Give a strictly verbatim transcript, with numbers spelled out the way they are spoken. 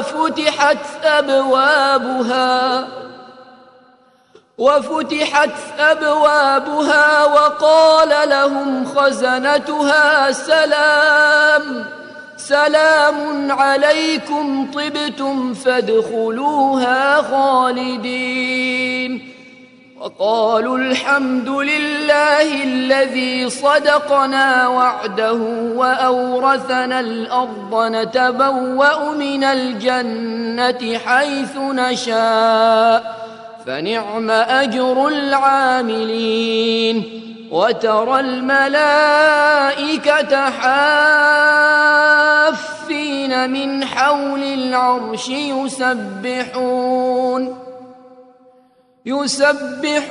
وفتحت أبوابها وفتحت أبوابها وقال لهم خزنتها سلام سلام عليكم طبتم فادخلوها خالدين وقالوا الحمد لله الذي صدقنا وعده وأورثنا الأرض نتبوأ من الجنة حيث نشاء فنعم أجر العاملين وترى الملائكة حافين من حول العرش يسبحون يسبحون